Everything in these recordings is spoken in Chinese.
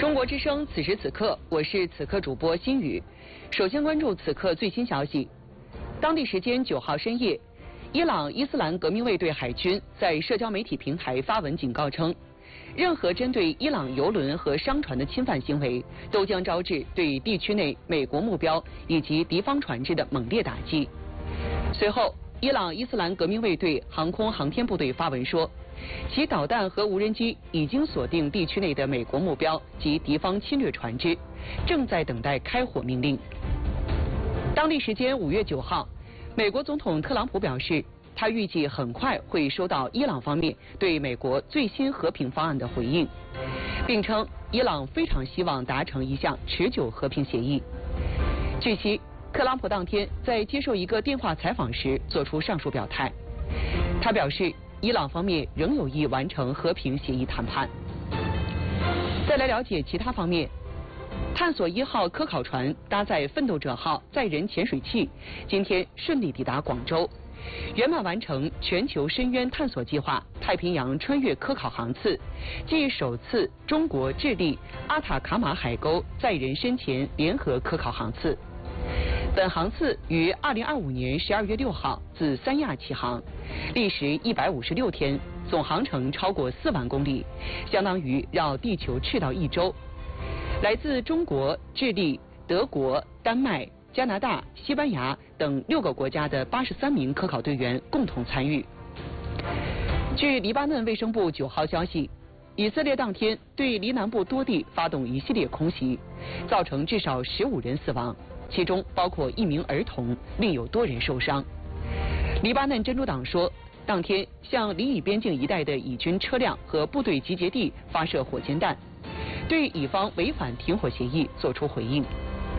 中国之声此时此刻，我是此刻主播心雨。首先关注此刻最新消息。当地时间9号深夜，伊朗伊斯兰革命卫队海军在社交媒体平台发文警告称，任何针对伊朗油轮和商船的侵犯行为，都将招致对地区内美国目标以及敌方船只的猛烈打击。随后，伊朗伊斯兰革命卫队航空航天部队发文说，其导弹和无人机已经锁定地区内的美国目标及敌方侵略船只，正在等待开火命令。当地时间5月9号，美国总统特朗普表示，他预计很快会收到伊朗方面对美国最新和平方案的回应，并称伊朗非常希望达成一项持久和平协议。据悉，特朗普当天在接受一个电话采访时作出上述表态，他表示伊朗方面仍有意完成和平协议谈判。再来了解其他方面，探索1号科考船搭载奋斗者号载人潜水器，今天顺利抵达广州，圆满完成全球深渊探索计划太平洋穿越科考航次，即首次中国、智利、阿塔卡马海沟载人深潜联合科考航次。本航次于2025年12月6号自三亚起航，历时156天，总航程超过4万公里，相当于绕地球赤道1周。来自中国、智利、德国、丹麦、加拿大、西班牙等6个国家的83名科考队员共同参与。据黎巴嫩卫生部9号消息，以色列当天对黎南部多地发动一系列空袭，造成至少15人死亡，其中包括1名儿童，另有多人受伤。黎巴嫩真主党说，当天向黎以边境一带的以军车辆和部队集结地发射火箭弹，对以方违反停火协议作出回应。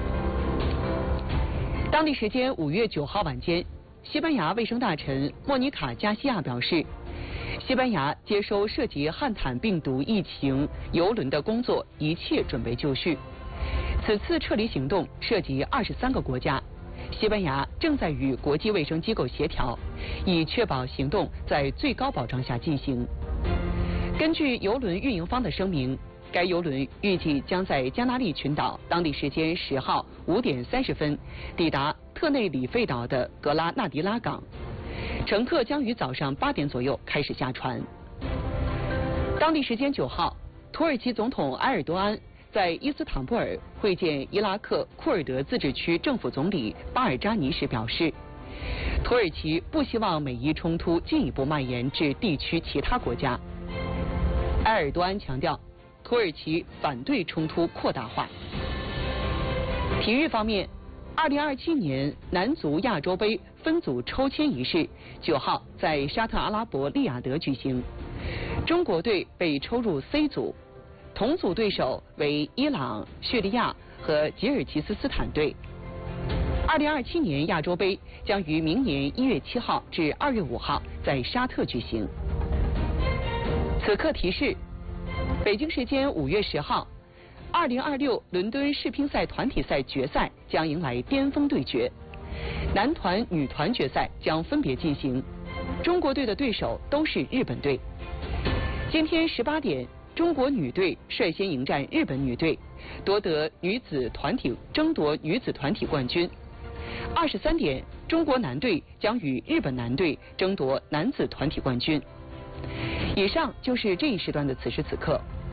当地时间5月9号晚间，西班牙卫生大臣莫妮卡·加西亚表示，西班牙接收涉及汉坦病毒疫情邮轮的工作一切准备就绪。此次撤离行动涉及23个国家，西班牙正在与国际卫生机构协调，以确保行动在最高保障下进行。根据邮轮运营方的声明，该邮轮预计将在加那利群岛当地时间10号5点30分抵达特内里费岛的格拉纳迪拉港，乘客将于早上8点左右开始下船。当地时间9号，土耳其总统埃尔多安在伊斯坦布尔会见伊拉克库尔德自治区政府总理巴尔扎尼时表示，土耳其不希望美伊冲突进一步蔓延至地区其他国家。埃尔多安强调，土耳其反对冲突扩大化。体育方面，2027年男足亚洲杯分组抽签仪式9号在沙特阿拉伯利雅得举行，中国队被抽入 C 组，同组对手为伊朗、叙利亚和吉尔吉斯斯坦队。2027年亚洲杯将于明年1月7号至2月5号在沙特举行。此刻提示，北京时间5月10号，2026伦敦世乒赛团体赛决赛将迎来巅峰对决，男团、女团决赛将分别进行，中国队的对手都是日本队。今天18点，中国女队率先迎战日本女队，争夺女子团体冠军。23点，中国男队将与日本男队争夺男子团体冠军。以上就是这一时段的此时此刻，